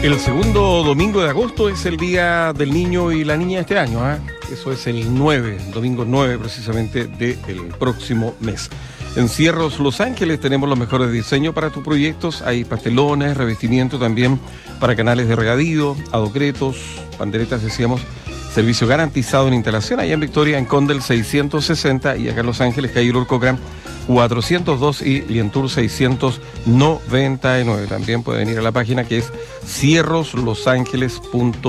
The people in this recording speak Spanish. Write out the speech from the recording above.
El segundo domingo de agosto es el Día del Niño y la Niña este año, ¿eh? Eso es el 9, domingo 9 precisamente del próximo mes. En Cierros Los Ángeles tenemos los mejores diseños para tus proyectos. Hay pastelones, revestimiento también para canales de regadío, adocretos, panderetas, decíamos. Servicio garantizado en instalación allá en Victoria, en Condel 660 y acá en Los Ángeles, calle Urcocran 402 y Lientour 699. También pueden ir a la página que es cierroslosangeles.cl.